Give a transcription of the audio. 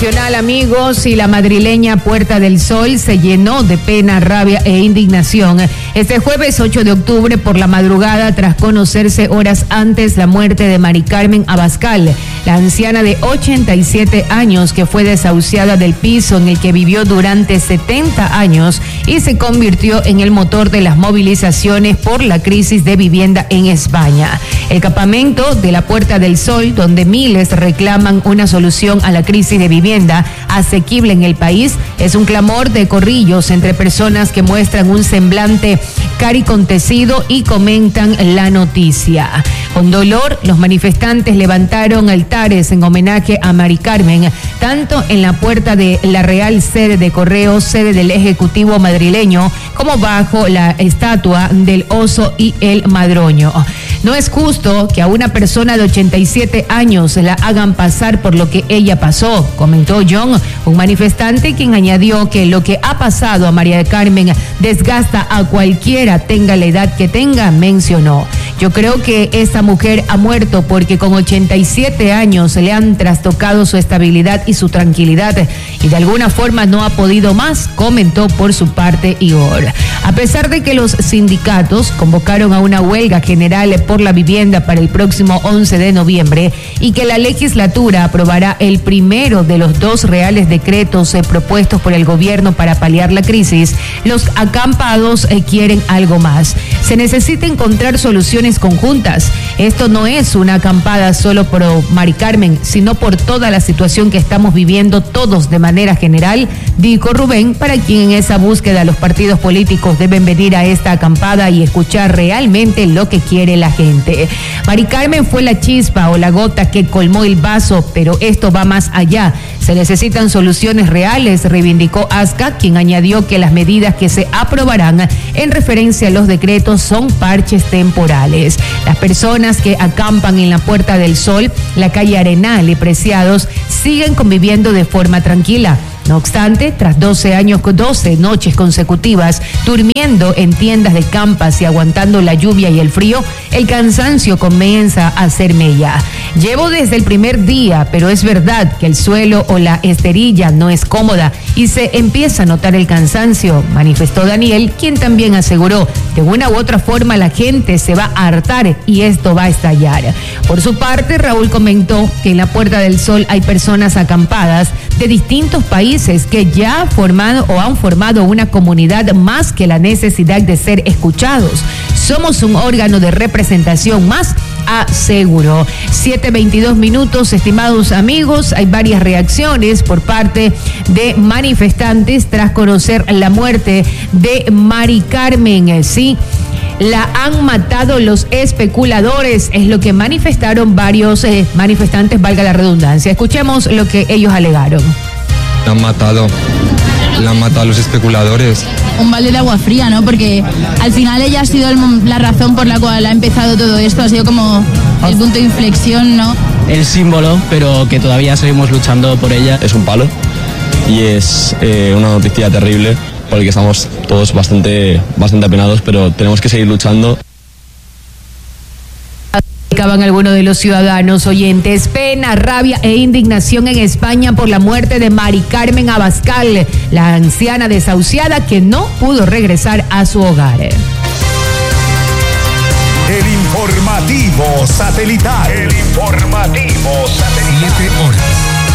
Amigos, y la madrileña Puerta del Sol se llenó de pena, rabia e indignación este jueves 8 de octubre por la madrugada, tras conocerse horas antes la muerte de Mari Carmen Abascal, la anciana de 87 años que fue desahuciada del piso en el que vivió durante 70 años y se convirtió en el motor de las movilizaciones por la crisis de vivienda en España. El campamento de la Puerta del Sol, donde miles reclaman una solución a la crisis de vivienda asequible en el país, es un clamor de corrillos entre personas que muestran un semblante caricontecido y comentan la noticia. Con dolor, los manifestantes levantaron altares en homenaje a Mari Carmen, tanto en la puerta de la Real Sede de Correos, sede del Ejecutivo madrileño, como bajo la estatua del oso y el madroño. No es justo que a una persona de 87 años la hagan pasar por lo que ella pasó, comentó John, un manifestante, quien añadió que lo que ha pasado a María Carmen desgasta a cualquiera, tenga la edad que tenga. Mencionó: yo creo que esta mujer ha muerto porque con 87 años le han trastocado su estabilidad y su tranquilidad y de alguna forma no ha podido más, comentó por su parte Igor. A pesar de que los sindicatos convocaron a una huelga general por la vivienda para el próximo 11 de noviembre y que la legislatura aprobará el primero de los 2 reales decretos propuestos por el gobierno para paliar la crisis, los acampados quieren algo más. Se necesita encontrar soluciones conjuntas. Esto no es una acampada solo por Mari Carmen, sino por toda la situación que estamos viviendo todos de manera general, dijo Rubén, para quien en esa búsqueda los partidos políticos deben venir a esta acampada y escuchar realmente lo que quiere la gente. Mari Carmen fue la chispa o la gota que colmó el vaso, pero esto va más allá. Se necesitan soluciones reales, reivindicó Asca, quien añadió que las medidas que se aprobarán en referencia a los decretos son parches temporales. Las personas que acampan en la Puerta del Sol, la calle Arenal y Preciados siguen conviviendo de forma tranquila. No obstante, tras 12 noches consecutivas durmiendo en tiendas de campas y aguantando la lluvia y el frío, el cansancio comienza a hacer mella. Llevo desde el primer día, pero es verdad que el suelo o la esterilla no es cómoda y se empieza a notar el cansancio, manifestó Daniel, quien también aseguró que de una u otra forma la gente se va a hartar y esto va a estallar. Por su parte, Raúl comentó que en la Puerta del Sol hay personas acampadas de distintos países que ya han formado una comunidad más que la necesidad de ser escuchados. Somos un órgano de representación más, aseguró. 7:22, estimados amigos. Hay varias reacciones por parte de manifestantes tras conocer la muerte de Mari Carmen. Sí, la han matado los especuladores, es lo que manifestaron varios manifestantes, valga la redundancia. Escuchemos lo que ellos alegaron. La han matado los especuladores. Un balde de agua fría, ¿no? Porque al final ella ha sido la razón por la cual ha empezado todo esto, ha sido como el punto de inflexión, ¿no? El símbolo, pero que todavía seguimos luchando por ella. Es un palo y es una noticia terrible porque estamos todos bastante apenados, pero tenemos que seguir luchando. Acaban algunos de los ciudadanos oyentes. Pena, rabia e indignación en España por la muerte de Mari Carmen Abascal, la anciana desahuciada que no pudo regresar a su hogar. El informativo satelital. 7 horas.